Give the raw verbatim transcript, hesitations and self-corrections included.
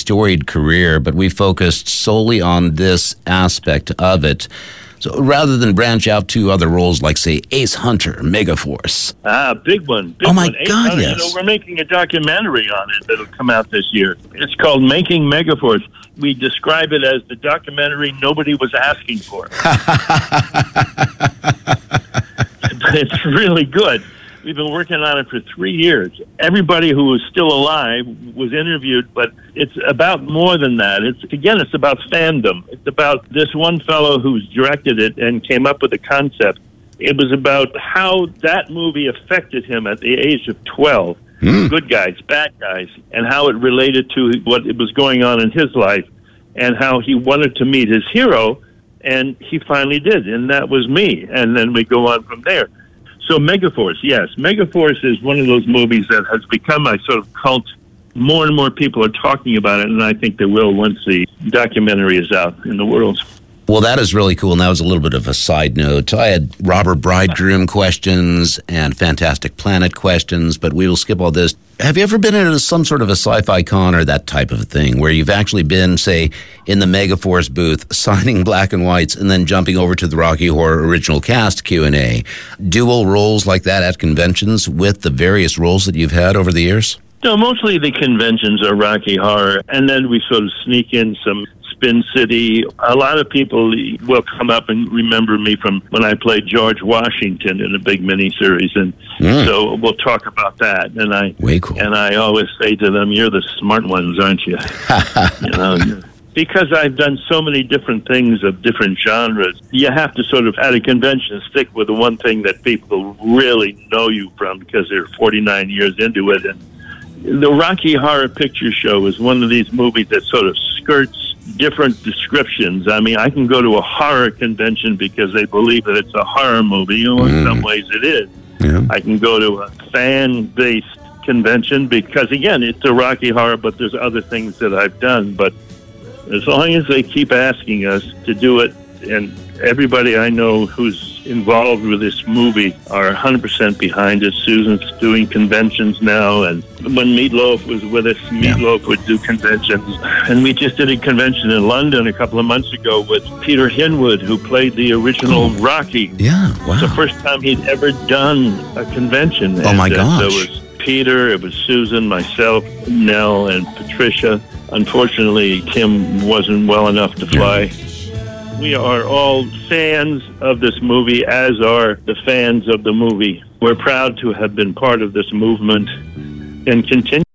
storied career, but we focused solely on this aspect of it. So rather than branch out to other roles like, say, Ace Hunter, Megaforce. Ah, big one. Big oh, my one. Ace God, Hunter, yes. You know, we're making a documentary on it that'll come out this year. It's called Making Megaforce. We describe it as the documentary nobody was asking for. It's really good. We've been working on it for three years. Everybody who was still alive was interviewed, but it's about more than that. It's again, it's about fandom. It's about this one fellow who's directed it and came up with a concept. It was about how that movie affected him at the age of twelve. Mm. Good guys, bad guys, and how it related to what was going on in his life and how he wanted to meet his hero, and he finally did, and that was me. And then we go on from there. So Megaforce, yes. Megaforce is one of those movies that has become a sort of cult. More and more people are talking about it, and I think they will once the documentary is out in the world. Well, that is really cool, and that was a little bit of a side note. I had Robert Bridegroom questions and Fantastic Planet questions, but we will skip all this. Have you ever been in some sort of a sci-fi con or that type of a thing where you've actually been, say, in the Megaforce booth, signing black and whites, and then jumping over to the Rocky Horror original cast Q and A? Dual roles like that at conventions with the various roles that you've had over the years? No, mostly the conventions are Rocky Horror, and then we sort of sneak in some Spin City. A lot of people will come up and remember me from when I played George Washington in a big miniseries, and mm. so we'll talk about that. And I Way cool. and I always say to them, "You're the smart ones, aren't you?" you know, because I've done so many different things of different genres. You have to sort of, at a convention, stick with the one thing that people really know you from because they're forty-nine years into it. And the Rocky Horror Picture Show is one of these movies that sort of skirts different descriptions. I mean, I can go to a horror convention because they believe that it's a horror movie. You know, mm. in some ways it is. Yeah. I can go to a fan-based convention because, again, it's a Rocky Horror, but there's other things that I've done. But as long as they keep asking us to do it, and everybody I know who's involved with this movie are one hundred percent behind it. Susan's doing conventions now, and when Meatloaf was with us, Meatloaf yeah. would do conventions. And we just did a convention in London a couple of months ago with Peter Hinwood, who played the original oh. Rocky. Yeah, wow. It's the first time he'd ever done a convention. Oh, and, my gosh. Uh, so it was Peter, it was Susan, myself, Nell, and Patricia. Unfortunately, Tim wasn't well enough to fly. Yeah. We are all fans of this movie, as are the fans of the movie. We're proud to have been part of this movement and continue.